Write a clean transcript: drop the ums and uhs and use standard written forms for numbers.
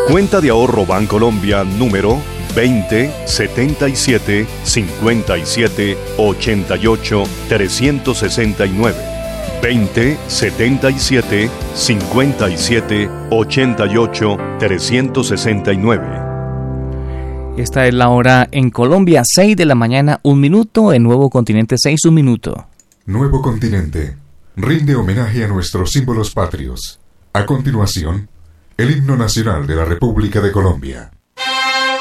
Cuenta de ahorro Bancolombia número 20-77-57-88-369. 20-77-57-88-369. Esta es la hora en Colombia, 6 de la mañana, 1 minuto, en Nuevo Continente 6, 1 minuto. Nuevo Continente rinde homenaje a nuestros símbolos patrios. A continuación, el himno nacional de la República de Colombia.